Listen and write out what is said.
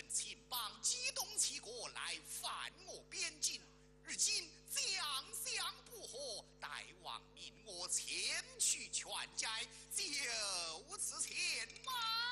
趁秦邦激动齐国来犯我边境，如今将相不和，大王命我前去劝解，就此前来。